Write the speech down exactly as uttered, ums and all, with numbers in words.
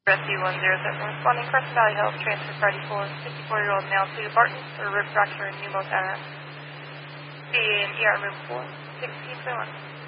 Rescue one zero seven responding Crescent Valley Health, transfer party for fifty-four-year-old male to Barton for rib fracture and pneumothorax. C A and E R move four, sixteen twenty-one.